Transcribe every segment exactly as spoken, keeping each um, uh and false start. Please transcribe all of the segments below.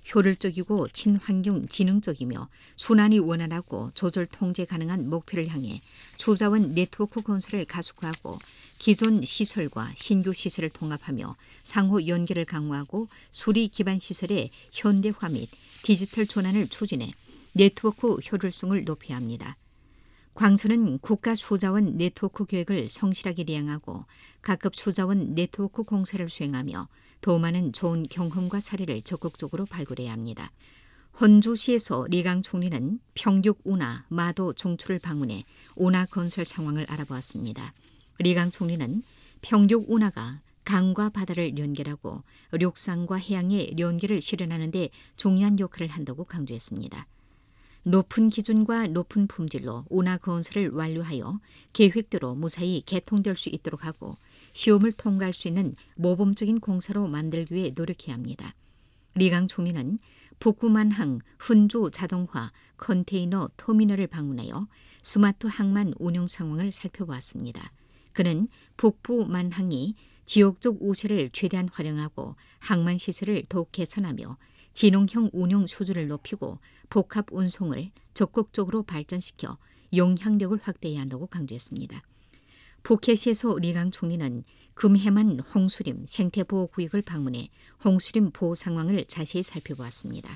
효율적이고 친환경 지능적이며 순환이 원활하고 조절 통제 가능한 목표를 향해 수자원 네트워크 건설을 가속화하고 기존 시설과 신규 시설을 통합하며 상호 연계를 강화하고 수리 기반 시설의 현대화 및 디지털 전환을 추진해 네트워크 효율성을 높여야 합니다. 광선은 국가 수자원 네트워크 계획을 성실하게 이행하고 각급 수자원 네트워크 공사를 수행하며 더 많은 좋은 경험과 사례를 적극적으로 발굴해야 합니다. 헌주시에서 리강 총리는 평육 운하 마도 종출을 방문해 운하 건설 상황을 알아보았습니다. 리강 총리는 평육 운하가 강과 바다를 연결하고 륙상과 해양의 연계를 실현하는 데 중요한 역할을 한다고 강조했습니다. 높은 기준과 높은 품질로 운하 건설을 완료하여 계획대로 무사히 개통될 수 있도록 하고 시험을 통과할 수 있는 모범적인 공사로 만들기 위해 노력해야 합니다. 리강 총리는 북구만항 훈주 자동화 컨테이너 터미널을 방문하여 스마트 항만 운영 상황을 살펴보았습니다. 그는 북부만항이 지역적 우세를 최대한 활용하고 항만 시설을 더욱 개선하며 지능형 운영 수준을 높이고 복합 운송을 적극적으로 발전시켜 영향력을 확대해야 한다고 강조했습니다. 푸켓시에서 리강 총리는 금해만 홍수림 생태보호구역을 방문해 홍수림 보호 상황을 자세히 살펴보았습니다.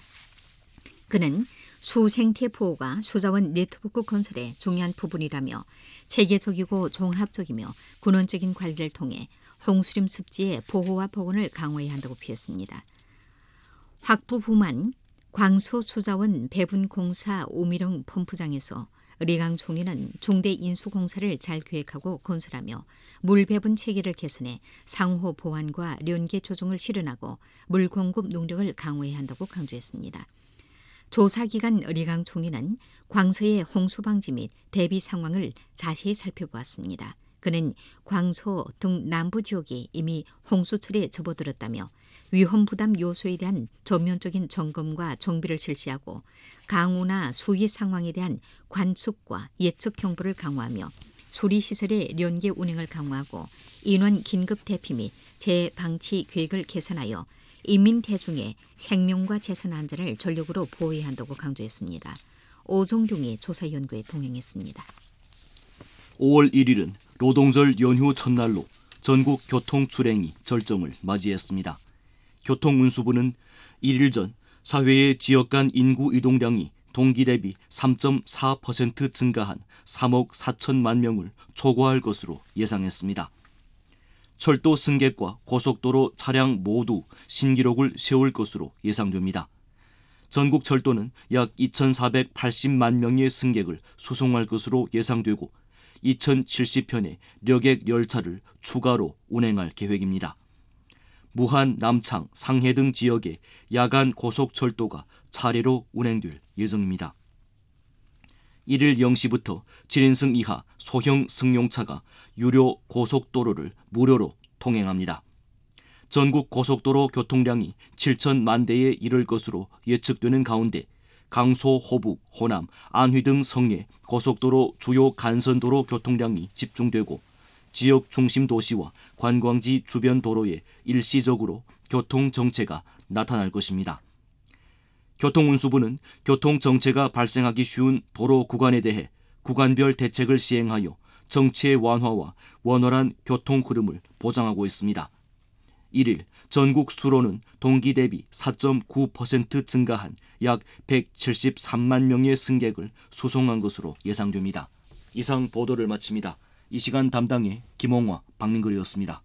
그는 수생태보호가 수자원 네트워크 건설의 중요한 부분이라며 체계적이고 종합적이며 근원적인 관리를 통해 홍수림 습지의 보호와 복원을 강화해야 한다고 피했습니다. 확부부만 광소수자원 배분공사 오미령 펌프장에서 리강 총리는 중대 인수공사를 잘 계획하고 건설하며 물 배분 체계를 개선해 상호 보완과 연계 조정을 실현하고 물 공급 능력을 강화해야 한다고 강조했습니다. 조사기간 리강 총리는 광서의 홍수 방지 및 대비 상황을 자세히 살펴보았습니다. 그는 광서 등 남부 지역이 이미 홍수철에 접어들었다며 위험 부담 요소에 대한 전면적인 점검과 정비를 실시하고 강우나 수위 상황에 대한 관측과 예측 경보를 강화하며 수리시설의 연계 운행을 강화하고 인원 긴급 대피 및 재방치 계획을 개선하여 인민 대중의 생명과 재산 안전을 전력으로 보호해야 한다고 강조했습니다. 오종룡이 조사 연구에 동행했습니다. 오월 일일은 노동절 연휴 첫날로 전국 교통출행이 절정을 맞이했습니다. 교통운수부는 일일 전 사회의 지역 간 인구 이동량이 동기 대비 삼 점 사 퍼센트 증가한 삼억 사천만 명을 초과할 것으로 예상했습니다. 철도 승객과 고속도로 차량 모두 신기록을 세울 것으로 예상됩니다. 전국 철도는 약 이천사백팔십만 명의 승객을 수송할 것으로 예상되고 이천칠십 편의 려객 열차를 추가로 운행할 계획입니다. 무한, 남창, 상해 등 지역의 야간 고속철도가 차례로 운행될 예정입니다. 일일 영 시부터 칠 인승 이하 소형 승용차가 유료 고속도로를 무료로 통행합니다. 전국 고속도로 교통량이 칠천만 대에 이를 것으로 예측되는 가운데 강소, 호북, 호남, 안휘 등 성의 고속도로 주요 간선도로 교통량이 집중되고 지역 중심 도시와 관광지 주변 도로에 일시적으로 교통 정체가 나타날 것입니다. 교통운수부는 교통 정체가 발생하기 쉬운 도로 구간에 대해 구간별 대책을 시행하여 정체 완화와 원활한 교통 흐름을 보장하고 있습니다. 일일 전국 수로는 동기 대비 사 점 구 퍼센트 증가한 약 백칠십삼만 명의 승객을 수송한 것으로 예상됩니다. 이상 보도를 마칩니다. 이 시간 담당의 김홍화, 박민글이었습니다.